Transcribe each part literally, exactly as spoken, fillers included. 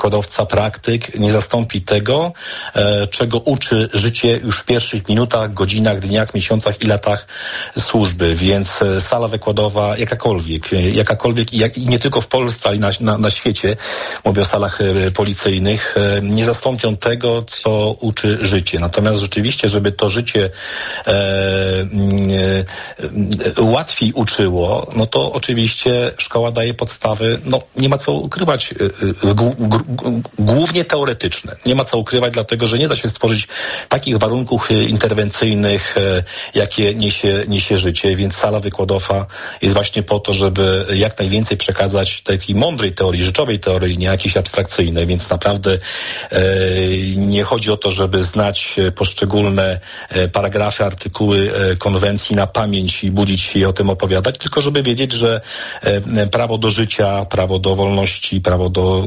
wykładowca, praktyk nie zastąpi tego, e, czego uczy życie już w pierwszych minutach, godzinach, dniach, miesiącach i latach służby. Więc e, sala wykładowa jakakolwiek, e, jakakolwiek i, jak, i nie tylko w Polsce, ale i na, na, na świecie, mówię o salach e, policyjnych, e, nie zastąpią tego, co uczy życie. Natomiast rzeczywiście, żeby to życie e, e, e, łatwiej uczyło, no to oczywiście szkoła daje podstawy, no nie ma co ukrywać, głównie teoretyczne. Nie ma co ukrywać, dlatego że nie da się stworzyć takich warunków interwencyjnych, jakie niesie, niesie życie, więc sala wykładowa jest właśnie po to, żeby jak najwięcej przekazać takiej mądrej teorii, rzeczowej teorii, nie jakiejś abstrakcyjnej, więc naprawdę e, nie chodzi o to, żeby znać poszczególne paragrafy, artykuły konwencji na pamięć i budzić się i o tym opowiadać, tylko żeby wiedzieć, że prawo do życia, prawo do wolności, prawo do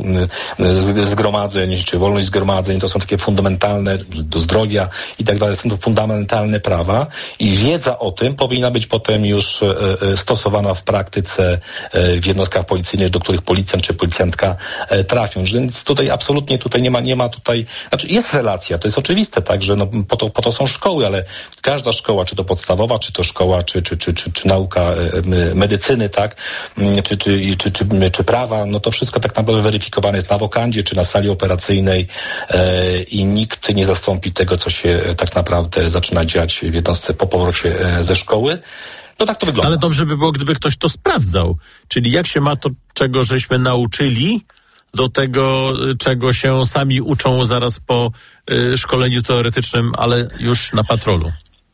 zgromadzeń, czy wolność zgromadzeń, to są takie fundamentalne, do zdrowia i tak dalej, są to fundamentalne prawa i wiedza o tym powinna być potem już stosowana w praktyce w jednostkach policyjnych, do których policjant czy policjantka trafią. Więc tutaj absolutnie tutaj nie ma, nie ma tutaj, znaczy jest relacja, to jest oczywiste, tak, że no, po to, po to są szkoły, ale każda szkoła, czy to podstawowa, czy to szkoła, czy, czy, czy, czy, czy nauka medycyny, tak, czy, czy, czy, czy, czy prawa, no to wszystko tak naprawdę weryfikowane jest na wokandzie, czy na sali operacyjnej e, i nikt nie zastąpi tego, co się tak naprawdę zaczyna dziać w jednostce po powrocie e, ze szkoły. No tak to wygląda. Ale dobrze by było, gdyby ktoś to sprawdzał. Czyli jak się ma to, czego żeśmy nauczyli, do tego, czego się sami uczą zaraz po y, szkoleniu teoretycznym, ale już na patrolu.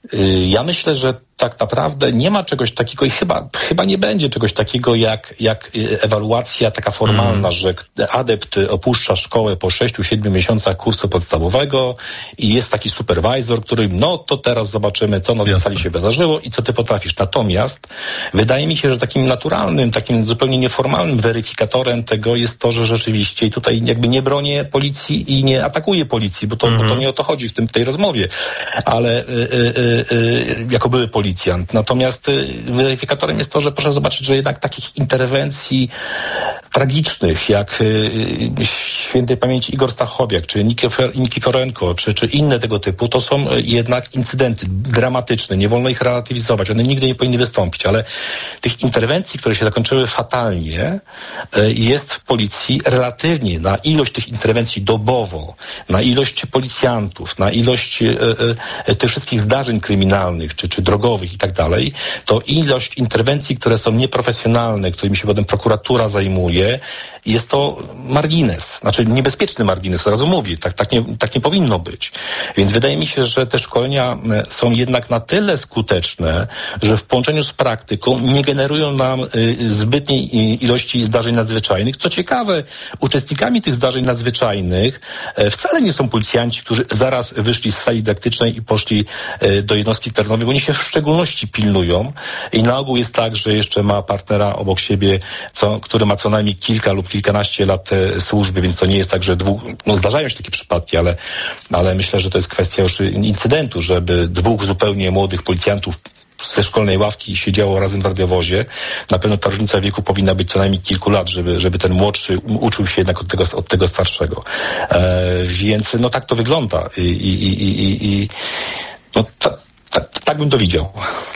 Ja myślę, że tak naprawdę nie ma czegoś takiego i chyba, chyba nie będzie czegoś takiego jak, jak ewaluacja taka formalna, mm. że adept opuszcza szkołę po sześciu, siedmiu miesiącach kursu podstawowego i jest taki superwizor, który no to teraz zobaczymy, co na tej sali się wydarzyło i co ty potrafisz. Natomiast wydaje mi się, że takim naturalnym, takim zupełnie nieformalnym weryfikatorem tego jest to, że rzeczywiście i tutaj jakby nie bronię policji i nie atakuję policji, bo to, mm. bo to nie o to chodzi w tym, w tej rozmowie, ale y, y, y, y, jako były policji. Natomiast weryfikatorem jest to, że proszę zobaczyć, że jednak takich interwencji tragicznych, jak y, świętej pamięci Igor Stachowiak, czy Nikiforenko, czy, czy inne tego typu, to są jednak incydenty dramatyczne. Nie wolno ich relatywizować. One nigdy nie powinny wystąpić, ale tych interwencji, które się zakończyły fatalnie, y, jest w policji relatywnie na ilość tych interwencji dobowo, na ilość policjantów, na ilość y, y, tych wszystkich zdarzeń kryminalnych, czy, czy drogowych, i tak dalej, to ilość interwencji, które są nieprofesjonalne, którymi się potem prokuratura zajmuje, jest to margines. Znaczy niebezpieczny margines, od razu mówię, tak, tak, nie, tak nie powinno być. Więc wydaje mi się, że te szkolenia są jednak na tyle skuteczne, że w połączeniu z praktyką nie generują nam y, zbytniej ilości zdarzeń nadzwyczajnych. Co ciekawe, uczestnikami tych zdarzeń nadzwyczajnych y, wcale nie są policjanci, którzy zaraz wyszli z sali dydaktycznej i poszli y, do jednostki terenowej. Oni się w szczególności pilnują i na ogół jest tak, że jeszcze ma partnera obok siebie, co, który ma co najmniej kilka lub kilkanaście lat e, służby, więc to nie jest tak, że dwóch, no zdarzają się takie przypadki, ale, ale myślę, że to jest kwestia już incydentu, żeby dwóch zupełnie młodych policjantów ze szkolnej ławki siedziało razem w radiowozie. Na pewno ta różnica wieku powinna być co najmniej kilku lat, żeby, żeby ten młodszy uczył się jednak od tego, od tego starszego. E, więc no tak to wygląda i, i, i, i, i no ta, Tak, tak bym to widział.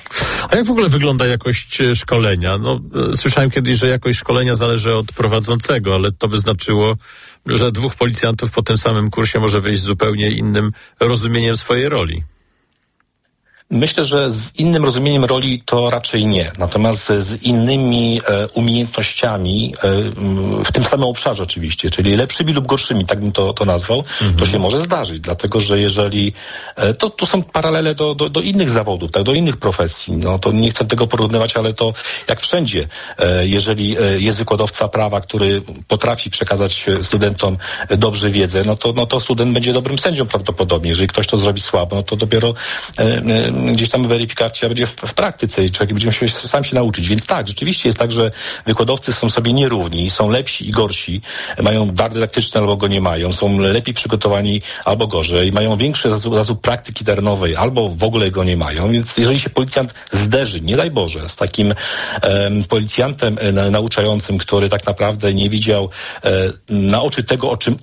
A jak w ogóle wygląda jakość szkolenia? No, słyszałem kiedyś, że jakość szkolenia zależy od prowadzącego, ale to by znaczyło, że dwóch policjantów po tym samym kursie może wyjść z zupełnie innym rozumieniem swojej roli. Myślę, że z innym rozumieniem roli to raczej nie. Natomiast z innymi e, umiejętnościami e, w tym samym obszarze oczywiście, czyli lepszymi lub gorszymi, tak bym to, to nazwał, mhm. to się może zdarzyć. Dlatego, że jeżeli e, to tu są paralele do, do, do innych zawodów, tak, do innych profesji. No to nie chcę tego porównywać, ale to jak wszędzie. E, jeżeli e, jest wykładowca prawa, który potrafi przekazać studentom dobrze wiedzę, no to, no to student będzie dobrym sędzią prawdopodobnie. Jeżeli ktoś to zrobi słabo, no to dopiero e, e, gdzieś tam weryfikacja będzie w, w praktyce i człowiek będzie musiał sam się nauczyć. Więc tak, rzeczywiście jest tak, że wykładowcy są sobie nierówni, są lepsi i gorsi, mają dar dydaktyczny albo go nie mają, są lepiej przygotowani albo gorzej, mają większy zasób, zasób praktyki terenowej albo w ogóle go nie mają. Więc jeżeli się policjant zderzy, nie daj Boże, z takim um, policjantem e, nauczającym, który tak naprawdę nie widział e, na oczy tego, o czym